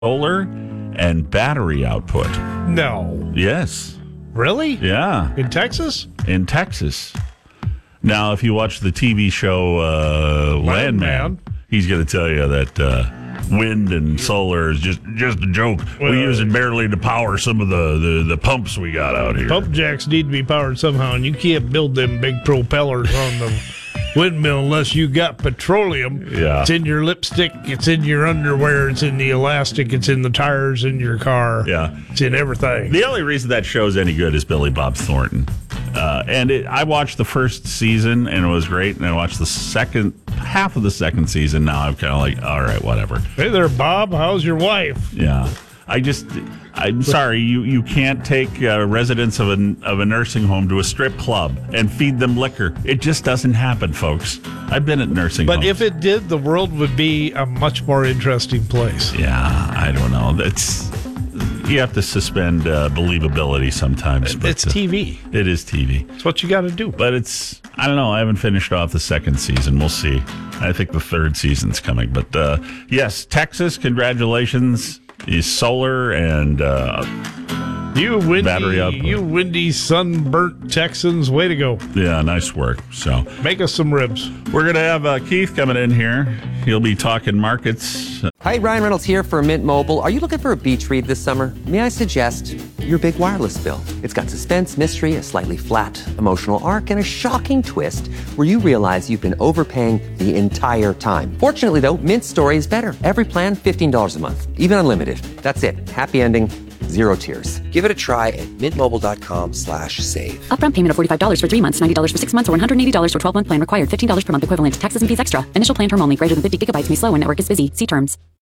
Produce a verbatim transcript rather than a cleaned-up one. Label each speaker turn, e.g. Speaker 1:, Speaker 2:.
Speaker 1: solar and battery output.
Speaker 2: No.
Speaker 1: Yes.
Speaker 2: Really?
Speaker 1: Yeah.
Speaker 2: In Texas?
Speaker 1: In Texas. Now, if you watch the T V show uh, Landman,
Speaker 2: Landman,
Speaker 1: he's going to tell you that uh, wind and solar is just, just a joke.
Speaker 2: Well,
Speaker 1: we use it barely to power some of the, the, the pumps we got out here.
Speaker 2: Pump jacks need to be powered somehow, and you can't build them big propellers on the windmill unless you got petroleum.
Speaker 1: Yeah.
Speaker 2: It's in your lipstick, it's in your underwear, it's in the elastic, it's in the tires in your car.
Speaker 1: Yeah.
Speaker 2: It's in everything.
Speaker 1: The only reason that show's any good is Billy Bob Thornton. Uh, and it, I watched the first season, and it was great. And I watched the second half of the second season. Now I'm kind of like, all right, whatever.
Speaker 2: Hey there, Bob. How's your wife?
Speaker 1: Yeah. I just, I'm sorry, you, you can't take uh, residents of a, of a nursing home to a strip club and feed them liquor. It just doesn't happen, folks. I've been at nursing
Speaker 2: But
Speaker 1: homes.
Speaker 2: if it did, the world would be a much more interesting place.
Speaker 1: Yeah, I don't know. That's, you have to suspend uh, believability sometimes. But,
Speaker 2: It's T V.
Speaker 1: Uh, it is T V.
Speaker 2: It's what you got to do.
Speaker 1: But it's, I don't know, I haven't finished off the second season. We'll see. I think the third season's coming. But uh, yes, Texas, congratulations. Is solar and uh,
Speaker 2: You windy,
Speaker 1: battery output.
Speaker 2: you windy, sunburnt Texans, way to go.
Speaker 1: Yeah, nice work. So
Speaker 2: Make us some ribs.
Speaker 1: we're going to have uh, Keith coming in here. He'll be talking markets.
Speaker 3: Hi, Ryan Reynolds here for Mint Mobile. Are you looking for a beach read this summer? May I suggest your big wireless bill? It's got suspense, mystery, a slightly flat, emotional arc, and a shocking twist where you realize you've been overpaying the entire time. Fortunately, though, Mint's story is better. Every plan, fifteen dollars a month, even unlimited. That's it. Happy ending. Zero tears. Give it a try at mintmobile.com slash save.
Speaker 4: Upfront payment of forty-five dollars for three months, ninety dollars for six months, or one hundred eighty dollars for twelve-month plan required. fifteen dollars per month equivalent. Taxes and fees extra. Initial plan term only. Greater than fifty gigabytes may slow when network is busy. See terms.